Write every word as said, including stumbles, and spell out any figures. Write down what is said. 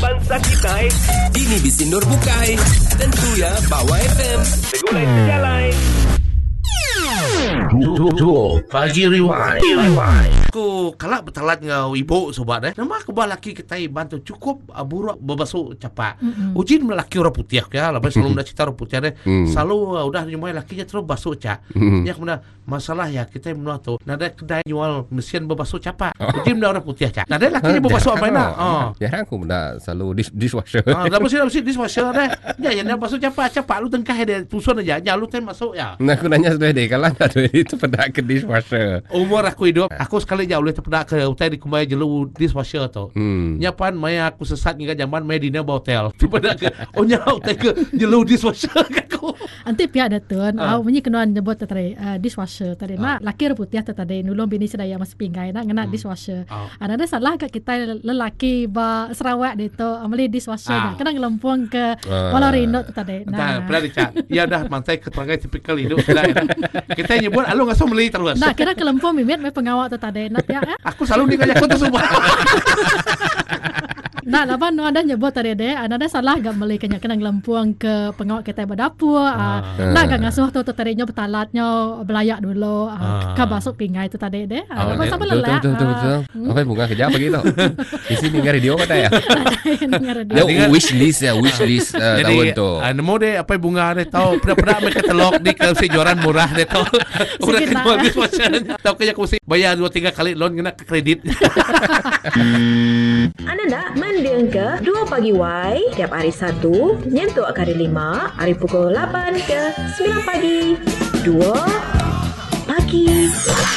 bangsa kita eh. Ini di Sindur Bukai. Tentu ya Bawa F M. Segulai sejalan. Tuh, pagi rewind. Aku kalak bertalat ngau ibu sobat eh. Nama aku balaki kita bantu cukup buruk berbasuh capak. Mm-hmm. Ujin melaki orang putih ya. Lepas selalu nak cerita orang putih deh. Mm. Selalu uh, udah nyumai lakinya terus basuh cak. Mm. Ya kemudian masalah ya kita menua tu. Nada kedai jual mesin berbasuh capak. Ujin dah orang putih cak. Nada lakinya berbasuh apa nak? Oh. Jarang aku benda selalu dis- dishwasher. Ah, dah mesti dah mesti dishwasher deh. Ya yang dah basuh capak capak lu tengkah dia tusun aja. Ya lu ten masuk ya. Nah aku nanya sudah deh kalau ada itu pada ke dishwasher. Umur aku hidup, aku sekali jauh boleh terpedak ke hotel di kumai jelu dishwasher tu. Hmm. Nyapan maya aku sesat hingga zaman maya dina ba hotel. Terpedak ke oh nya hotel ke jelu dishwasher aku. Anti pihak datun, au bunyi kenuan nyebut tadi uh, dishwasher tadi nak laki putih tadi nulung bini sedaya mas pinggai nak ngena dishwasher. Ada ada salah ke kita lelaki ba Sarawak itu amli dishwasher kena ngelempung ke Pulau Rino tadi. Nah, pernah dicat. Ya dah mantai keterangan tipikal hidup kita nyebut alu ngaso meli terus. Nah, kira kelempung mimit me pengawak tu tadi nak ya. Aku selalu ni ngajak aku tu semua. Nah, lapan no ada nyebut tadi deh, ada ada salah gak meli kena kena ngelempuang ke pengawak kita berdapur. Ah. Uh, nah, gak ngasuh tu tadinya betalatnya belayak dulu. Ah, ke masuk pingai tu tadi deh. Ah, lepas sampai lelah. Betul betul betul. Apa bunga kerja begitu? Di sini dengar radio kata ya. Dengar radio. Ya wish list ya, wish list uh, tahun tu. Ah, nemu deh apa bunga deh tahu pernah-pernah mereka telok di ke sejuaran murah deh tahu. Udah kedua dishwasher. Tahu kayak aku sih bayar dua tiga kali loan kena ke kredit. Anda nak mendeng ke dua pagi Y tiap hari Sabtu nyentuh hari lima hari pukul lapan ke sembilan pagi. dua pagi.